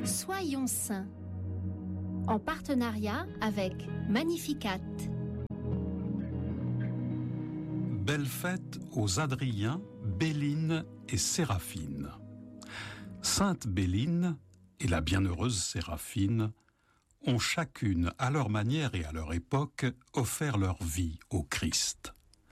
Soyons saints, en partenariat avec Magnificat. Belle fête aux Adriens, Béline et Séraphine. Sainte Béline et la bienheureuse Séraphine ont chacune, à leur manière et à leur époque, offert leur vie au Christ.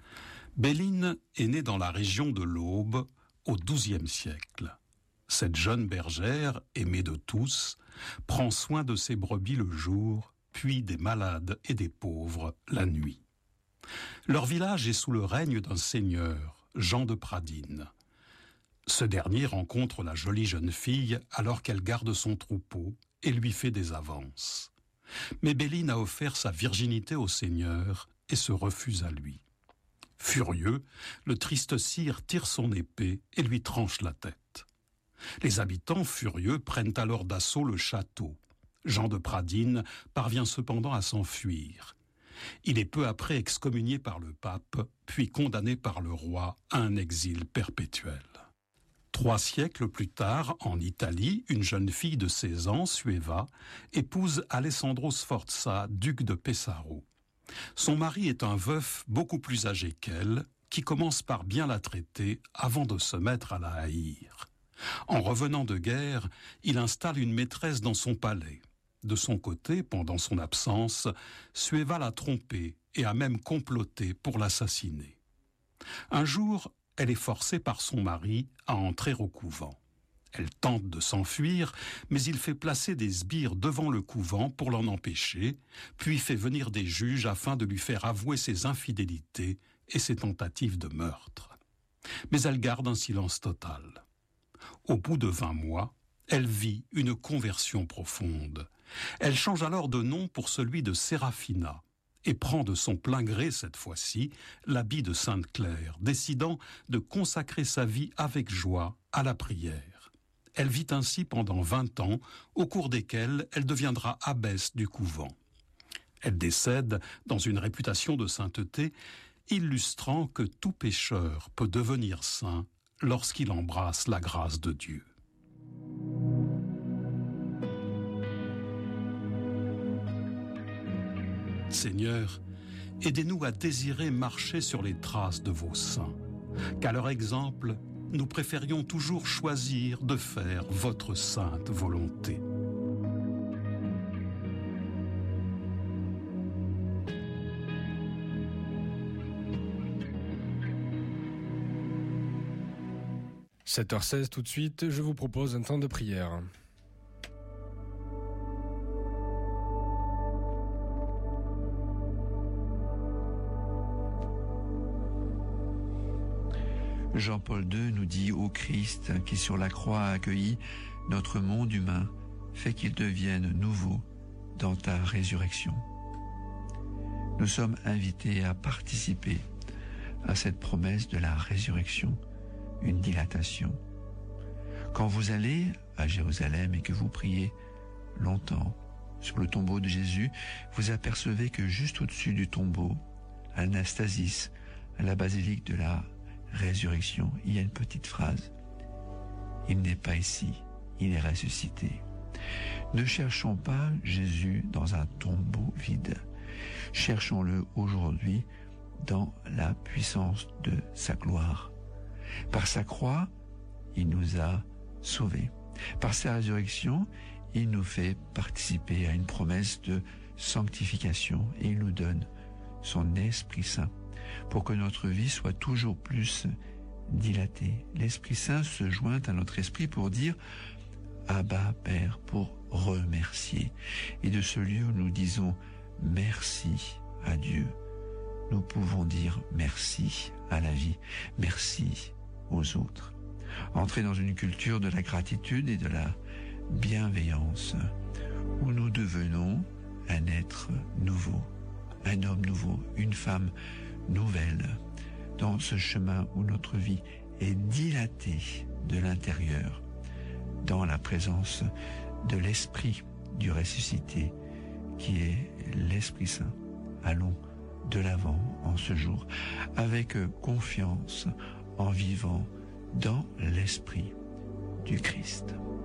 Béline est née dans la région de l'Aube au XIIe siècle. Cette jeune bergère, aimée de tous, prend soin de ses brebis le jour, puis des malades et des pauvres la nuit. Leur village est sous le règne d'un seigneur, Jean de Pradines. Ce dernier rencontre la jolie jeune fille alors qu'elle garde son troupeau et lui fait des avances. Mais Béline a offert sa virginité au seigneur et se refuse à lui. Furieux, le triste sire tire son épée et lui tranche la tête. Les habitants, furieux, prennent alors d'assaut le château. Jean de Pradines parvient cependant à s'enfuir. Il est peu après excommunié par le pape, puis condamné par le roi à un exil perpétuel. 3 siècles plus tard, en Italie, une jeune fille de 16 ans, Sueva, épouse Alessandro Sforza, duc de Pesaro. Son mari est un veuf beaucoup plus âgé qu'elle, qui commence par bien la traiter avant de se mettre à la haïr. En revenant de guerre, il installe une maîtresse dans son palais. De son côté, pendant son absence, Sueva l'a trompée et a même comploté pour l'assassiner. Un jour, elle est forcée par son mari à entrer au couvent. Elle tente de s'enfuir, mais il fait placer des sbires devant le couvent pour l'en empêcher, puis fait venir des juges afin de lui faire avouer ses infidélités et ses tentatives de meurtre. Mais elle garde un silence total. Au bout de 20 mois, elle vit une conversion profonde. Elle change alors de nom pour celui de Séraphina et prend de son plein gré cette fois-ci l'habit de Sainte Claire, décidant de consacrer sa vie avec joie à la prière. Elle vit ainsi pendant 20 ans, au cours desquels elle deviendra abbesse du couvent. Elle décède dans une réputation de sainteté, illustrant que tout pécheur peut devenir saint lorsqu'il embrasse la grâce de Dieu. Seigneur, aidez-nous à désirer marcher sur les traces de vos saints, qu'à leur exemple, nous préférions toujours choisir de faire votre sainte volonté. « 7h16 tout de suite, je vous propose un temps de prière. Jean-Paul II nous dit ô Christ qui sur la croix a accueilli notre monde humain, fais qu'il devienne nouveau dans ta résurrection. Nous sommes invités à participer à cette promesse de la résurrection, une dilatation. Quand vous allez à Jérusalem et que vous priez longtemps sur le tombeau de Jésus, vous apercevez que juste au-dessus du tombeau, à l'Anastasis, à la basilique de la résurrection, il y a une petite phrase. Il n'est pas ici, il est ressuscité. Ne cherchons pas Jésus dans un tombeau vide. Cherchons-le aujourd'hui dans la puissance de sa gloire. Par sa croix, il nous a sauvés. Par sa résurrection, il nous fait participer à une promesse de sanctification et il nous donne son Esprit Saint pour que notre vie soit toujours plus dilatée. L'Esprit Saint se joint à notre esprit pour dire Abba Père, pour remercier. Et de ce lieu, nous disons merci à Dieu. Nous pouvons dire merci à la vie, merci aux autres. Entrer dans une culture de la gratitude et de la bienveillance, où nous devenons un être nouveau, un homme nouveau, une femme nouvelle, dans ce chemin où notre vie est dilatée de l'intérieur, dans la présence de l'Esprit du ressuscité, qui est l'Esprit Saint. Allons de l'avant en ce jour, avec confiance, en vivant dans l'Esprit du Christ.